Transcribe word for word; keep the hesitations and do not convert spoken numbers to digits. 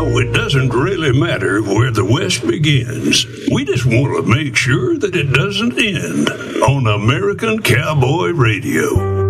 Now, it doesn't really matter where the West begins. We just want to make sure that it doesn't end on American Cowboy Radio.